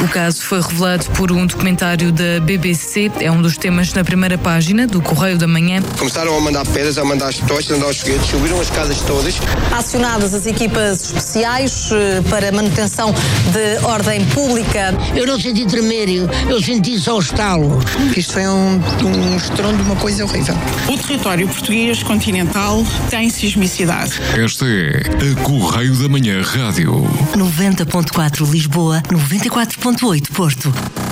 O caso foi revelado por um documentário da BBC. É um dos temas na primeira página do Correio da Manhã. Começaram a mandar pedras, a mandar tochas, a mandar os foguetes, subiram as casas todas. Acionadas as equipas especiais para manutenção de ordem pública. Eu não senti tremer, eu senti só os talos. Isto foi um estrondo, uma coisa horrível. O território português continental tem sismicidade. Esta é a Correio da Manhã Rádio. 90.4 Lisboa, 94.8 Porto.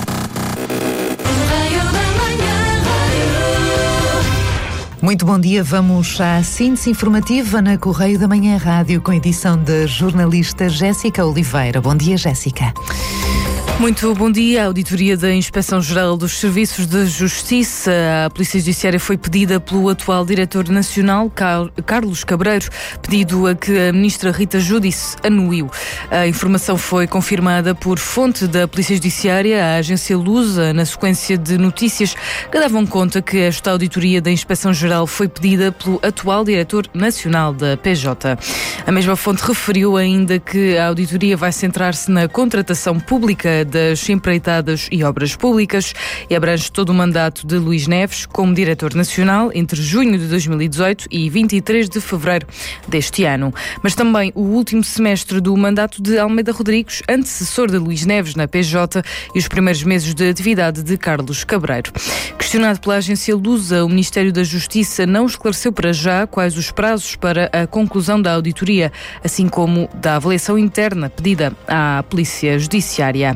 Muito bom dia, vamos à síntese informativa na Correio da Manhã Rádio com a edição da jornalista Jéssica Oliveira. Bom dia, Jéssica. Muito bom dia. A auditoria da Inspeção-Geral dos Serviços de Justiça à Polícia Judiciária foi pedida pelo atual Diretor Nacional, Carlos Cabreiro, pedido a que a Ministra Rita Giudice anuiu. A informação foi confirmada por fonte da Polícia Judiciária à agência Lusa, na sequência de notícias que davam conta que esta auditoria da Inspeção-Geral foi pedida pelo atual Diretor Nacional da PJ. A mesma fonte referiu ainda que a auditoria vai centrar-se na contratação pública das empreitadas e obras públicas e abrange todo o mandato de Luís Neves como Diretor Nacional entre junho de 2018 e 23 de fevereiro deste ano. Mas também o último semestre do mandato de Almeida Rodrigues, antecessor de Luís Neves na PJ, e os primeiros meses de atividade de Carlos Cabreiro. Questionado pela agência Lusa, o Ministério da Justiça não esclareceu para já quais os prazos para a conclusão da auditoria, assim como da avaliação interna pedida à Polícia Judiciária.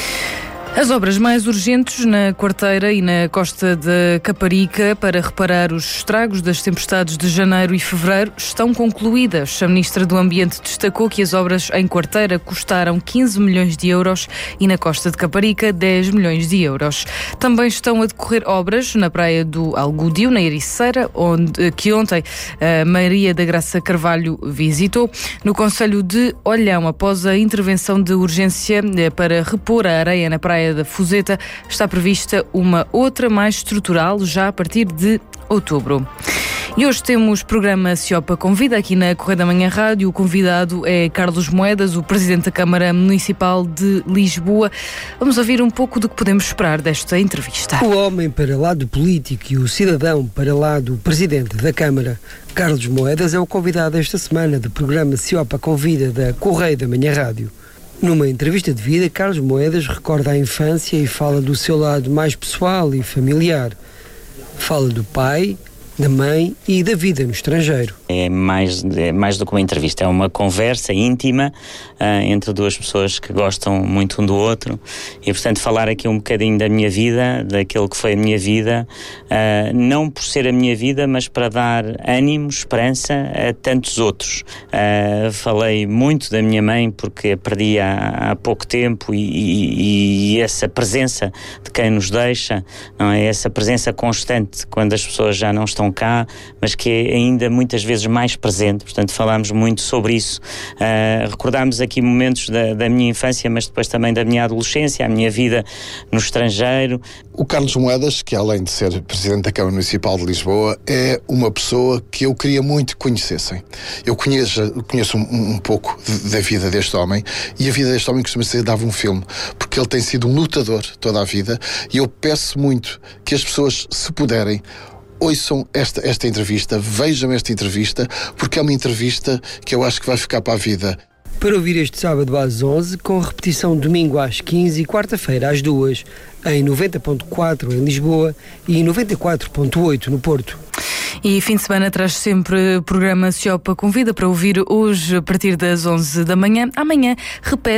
As obras mais urgentes na Quarteira e na Costa da Caparica para reparar os estragos das tempestades de janeiro e fevereiro estão concluídas. A Ministra do Ambiente destacou que as obras em Quarteira custaram 15 milhões de euros e na Costa de Caparica 10 milhões de euros. Também estão a decorrer obras na Praia do Algodio, na Ericeira, que ontem a Maria da Graça Carvalho visitou. No concelho de Olhão, após a intervenção de urgência para repor a areia na Praia da Fuseta, está prevista uma outra mais estrutural já a partir de outubro. E hoje temos programa CIOPA Convida aqui na Correio da Manhã Rádio. O convidado é Carlos Moedas, o Presidente da Câmara Municipal de Lisboa. Vamos ouvir um pouco do que podemos esperar desta entrevista. O homem para lá do político e o cidadão para lá do Presidente da Câmara, Carlos Moedas, é o convidado esta semana do programa CIOPA Convida da Correio da Manhã Rádio. Numa entrevista de vida, Carlos Moedas recorda a infância e fala do seu lado mais pessoal e familiar. Fala do pai, da mãe e da vida no estrangeiro. É mais do que uma entrevista, é uma conversa íntima entre duas pessoas que gostam muito um do outro e, portanto, falar aqui um bocadinho da minha vida, daquilo que foi a minha vida, não por ser a minha vida, mas para dar ânimo, esperança a tantos outros. Falei muito da minha mãe porque a perdi há pouco tempo e essa presença de quem nos deixa, não é? Essa presença constante quando as pessoas já não estão cá, mas que é ainda muitas vezes mais presente, portanto falámos muito sobre isso, recordámos aqui momentos da minha infância, mas depois também da minha adolescência, a minha vida no estrangeiro. O Carlos Moedas, que além de ser Presidente da Câmara Municipal de Lisboa, é uma pessoa que eu queria muito que conhecessem. Eu conheço um pouco da vida deste homem, e a vida deste homem costuma ser dava um filme, porque ele tem sido um lutador toda a vida, e eu peço muito que as pessoas, se puderem, ouçam esta entrevista, vejam esta entrevista, porque é uma entrevista que eu acho que vai ficar para a vida. Para ouvir este sábado às 11, com repetição domingo às 15 e quarta-feira às 2, em 90.4 em Lisboa e 94.8 no Porto. E fim de semana traz sempre programa CIOPA Convida para ouvir hoje a partir das 11 da manhã. Amanhã repete